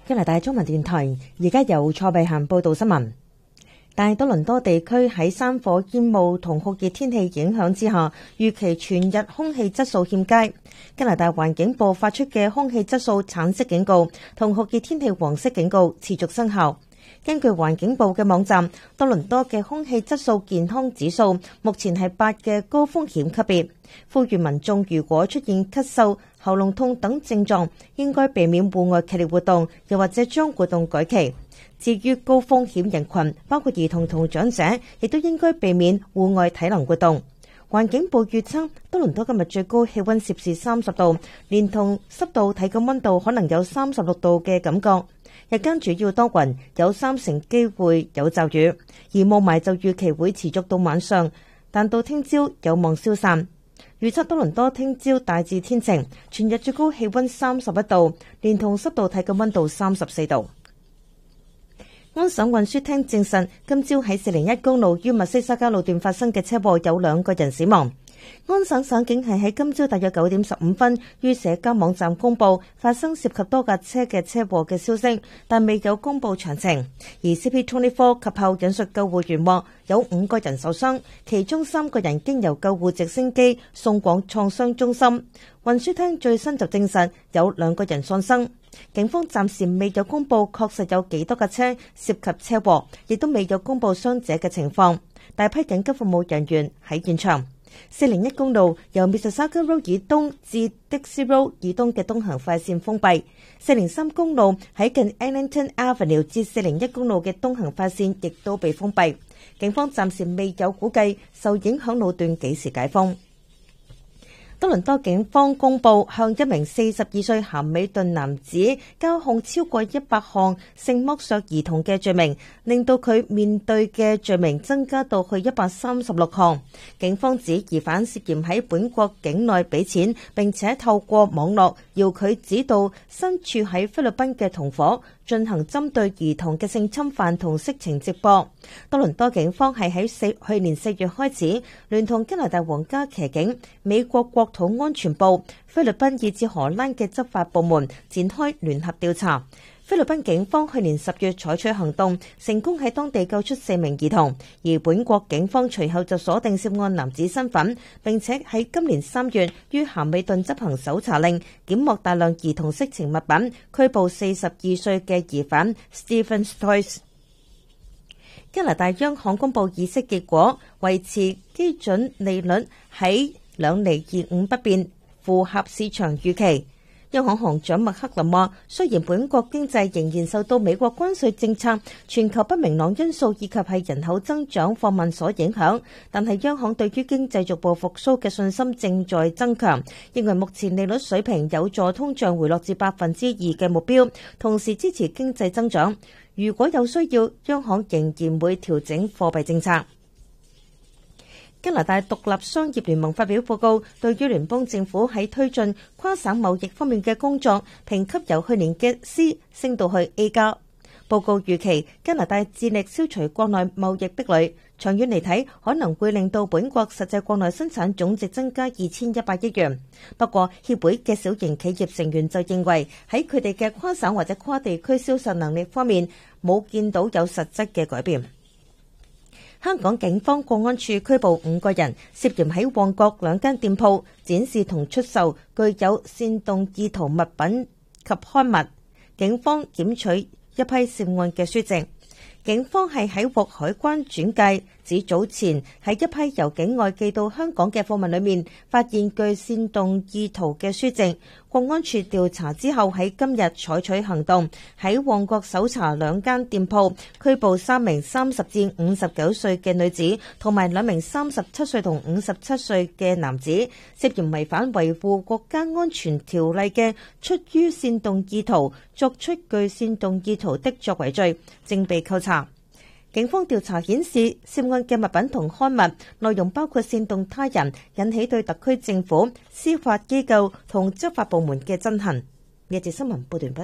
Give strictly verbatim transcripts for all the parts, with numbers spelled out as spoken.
加拿大中文電台而家由蔡碧嫻報道新聞。大多倫多地區喺山火煙霧同酷熱天氣影響之下，預期全日空氣質素欠佳。加拿大環境部發出嘅空氣質素橙色警告同酷熱天氣黃色警告持續生效。根據環境部嘅網站，多倫多嘅空氣質素健康指數目前係八嘅高風險級別，呼籲民眾如果出現咳嗽、喉嚨痛等症狀，應該避免戶外劇烈活動，又或者將活動改期。至於高風險人群，包括兒童同長者，亦都應該避免戶外體能活動。環境部預測，多倫多今日最高氣溫攝氏三十度，連同濕度體感溫度可能有三十六度嘅感覺。日間主要多雲，有三成機會有驟雨，而霧霾就預期會持續到晚上，但到聽朝有望消散。預測多倫多聽朝大致天晴，全日最高氣溫三十一度，連同濕度體感溫度三十四度。安省運輸廳證實，今朝喺四零一公路於密西沙加路段發生嘅車禍有兩個人死亡。安省省警係喺今朝大約九點十五分於社交網站公佈發生涉及多架車嘅車禍嘅消息，但未有公佈詳情。而 C P 二十四 及後引述救護員話，有五個人受傷，其中三個人經由救護直升機送往創傷中心。運輸廳最新就證實有兩個人喪生。警方暫時未有公佈確實有幾多架車涉及車禍，亦都未有公佈傷者嘅情況。大批緊急服務人員喺現場。四零一公路由 Mississauga Road 以東至 Dixie Road 以東嘅東行快線封閉。四零三公路喺近 Eglinton Avenue 至四零一公路嘅東行快線亦都被封閉。警方暫時未有估計受影響路段幾時解封。多倫多警方公布向一名四十二歲咸美頓男子交控超過一百項性剝削兒童嘅罪名，令到佢面對嘅罪名增加到去一百三十六項。警方指疑犯涉嫌喺本國境內俾錢，並且透過網絡要佢指導身處喺菲律賓嘅同伙進行針對兒童嘅性侵犯同色情直播。多倫多警方係喺四去年四月開始，聯同加拿大皇家騎警、美國國土安全部、菲律賓以至荷蘭嘅執法部門展開聯合調查。菲律賓警方去年十月採取行動，成功喺當地救出四名兒童，而本國警方隨後就鎖定涉案男子身份，並且喺今年三月於咸美頓執行搜查令，檢獲大量兒童色情物品，拘捕四十二歲嘅疑犯 Stephen Stoyce。加拿大央行公布議息結果，維持基準利率喺兩厘二五不變，符合市場預期。央行行長麥克林話，雖然本國經濟仍然受到美國關稅政策、全球不明朗因素以及係人口增長放慢所影響，但係央行對於經濟逐步復甦嘅信心正在增強，認為目前利率水平有助通脹回落至百分之二嘅目標，同時支持經濟增長。如果有需要，央行仍然會調整貨幣政策。加拿大獨立商業聯盟發表報告，對於聯邦政府喺推進跨省貿易方面嘅工作，評級由去年嘅 C 升到去 A 加。報告預期加拿大致力消除國內貿易壁壘，長遠嚟睇可能會令到本國實際國內生產總值增加二千一百億元。不過協會嘅小型企業成員就認為喺佢哋嘅跨省或者跨地區銷售能力方面冇見到有實質嘅改變。香港警方國安處拘捕五個人，涉嫌喺旺角兩間店鋪展示同出售具有煽動意圖物品及刊物。警方檢取一批涉案嘅書籍。警方係喺獲海關轉介，指早前喺一批由境外寄到香港嘅貨物裏面，發現具煽動意圖嘅書籍。國安處調查之後，喺今日採取行動，喺旺角搜查兩間店鋪，拘捕三名三十至五十九歲嘅女子，同埋兩名三十七歲同五十七歲嘅男子，涉嫌違反維護國家安全條例嘅出於煽動意圖作出具煽動意圖的作為罪，正被扣查。警方調查顯示，涉案嘅物品同刊物內容包括煽動他人，引起對特區政府、司法機構同執法部門嘅憎恨。呢節新聞報完畢。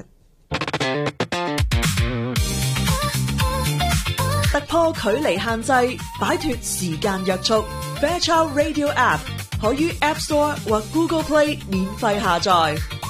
突破距離限制，擺脫時間約束。Fairchild Radio App 可於 App Store 或 Google Play 免費下載。